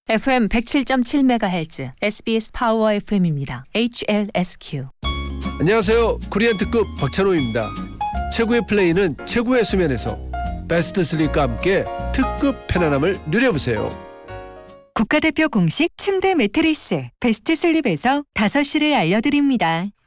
FM 107.7MHz SBS 파워 FM입니다. HLSQ. 안녕하세요. 코리안 특급 박찬호입니다. 최고의 플레이는 최고의 수면에서 베스트 슬립과 함께 특급 편안함을 누려보세요. 국가대표 공식 침대 매트리스 베스트 슬립에서 5시를 알려드립니다.